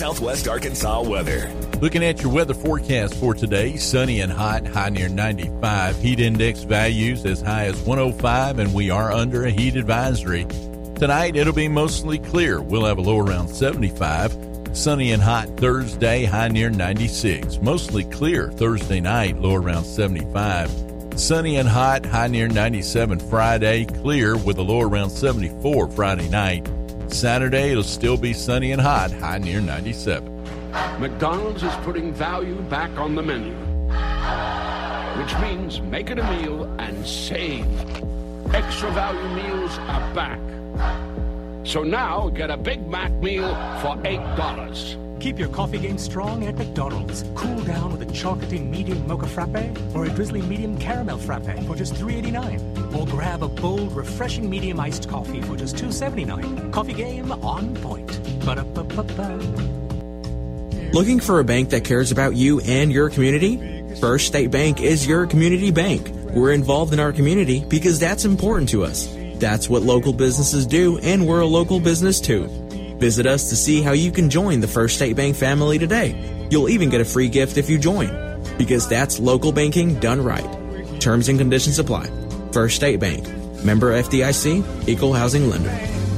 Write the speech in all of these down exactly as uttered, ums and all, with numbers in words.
Southwest Arkansas weather. Looking at your weather forecast for today, sunny and hot, high near ninety-five. Heat index values as high as one oh five, and we are under a heat advisory. Tonight, it'll be mostly clear. We'll have a low around seventy-five. Sunny and hot Thursday, high near ninety-six. Mostly clear Thursday night, low around seventy-five. Sunny and hot, high near ninety-seven Friday. Clear with a low around seventy-four Friday night. Saturday, it'll still be sunny and hot, high near ninety-seven. McDonald's is putting value back on the menu, which means make it a meal and save. Extra value meals are back. So now get a Big Mac meal for eight dollars. Keep your coffee game strong at McDonald's. Cool down with a chocolatey medium mocha frappe or a drizzly medium caramel frappe for just three eighty-nine. Or grab a bold, refreshing medium iced coffee for just two seventy-nine. Coffee game on point. Ba-da-ba-ba-ba. Looking for a bank that cares about you and your community? First State Bank is your community bank. We're involved in our community because that's important to us. That's what local businesses do, and we're a local business too. Visit us to see how you can join the First State Bank family today. You'll even get a free gift if you join, because that's local banking done right. Terms and conditions apply. First State Bank. Member F D I C, Equal Housing Lender.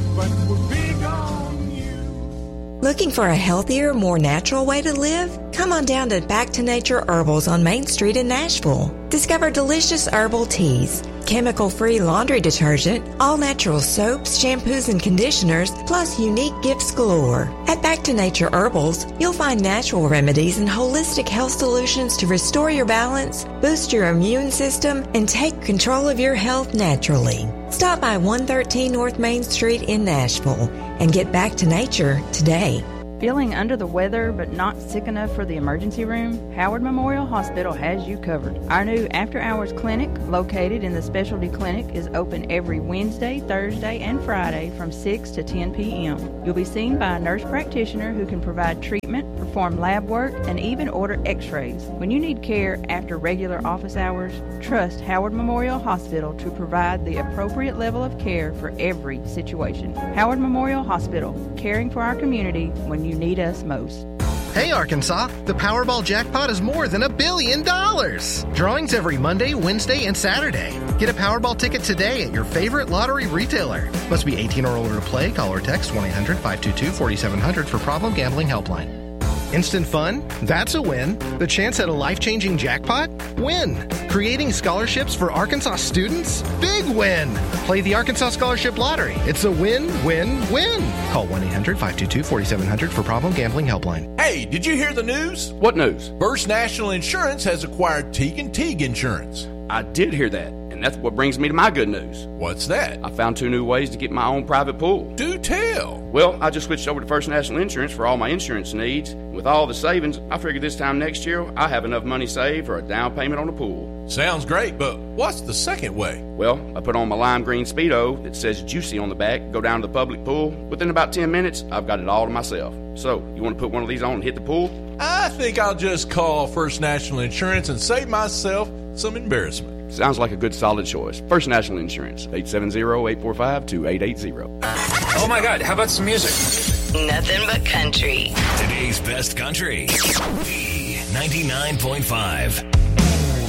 Looking for a healthier, more natural way to live? Come on down to Back to Nature Herbals on Main Street in Nashville. Discover delicious herbal teas, chemical-free laundry detergent, all-natural soaps, shampoos, and conditioners, plus unique gifts galore. At Back to Nature Herbals, you'll find natural remedies and holistic health solutions to restore your balance, boost your immune system, and take control of your health naturally. Stop by one thirteen North Main Street in Nashville and get back to nature today. Feeling under the weather but not sick enough for the emergency room? Howard Memorial Hospital has you covered. Our new after-hours clinic, located in the specialty clinic, is open every Wednesday, Thursday, and Friday from six to ten p.m. You'll be seen by a nurse practitioner who can provide treatment, perform lab work, and even order x-rays. When you need care after regular office hours, trust Howard Memorial Hospital to provide the appropriate level of care for every situation. Howard Memorial Hospital, caring for our community when you need us most. Hey Arkansas, the Powerball jackpot is more than a billion dollars. Drawings every Monday, Wednesday, and Saturday. Get a Powerball ticket today at your favorite lottery retailer. Must be eighteen or older to play. Call or text one eight hundred five two two four seven zero zero for Problem Gambling Helpline. Instant fun? That's a win. The chance at a life-changing jackpot? Win. Creating scholarships for Arkansas students? Big win. Play the Arkansas Scholarship Lottery. It's a win, win, win. Call one eight hundred five two two four seven zero zero for Problem Gambling Helpline. Hey, did you hear the news? What news? First National Insurance has acquired Teague and Teague Insurance. I did hear that, and that's what brings me to my good news. What's that? I found two new ways to get my own private pool. Do tell. Well, I just switched over to First National Insurance for all my insurance needs. With all the savings, I figured this time next year I'll have enough money saved for a down payment on a pool. Sounds great, but what's the second way? Well, I put on my lime green Speedo that says Juicy on the back, go down to the public pool. Within about ten minutes, I've got it all to myself. So, you want to put one of these on and hit the pool? I think I'll just call First National Insurance and save myself some embarrassment. Sounds like a good solid choice. First National Insurance, eight seven zero, eight four five, two eight eight zero. Oh my God, how about some music? Nothing but country. Today's best country. ninety-nine point five.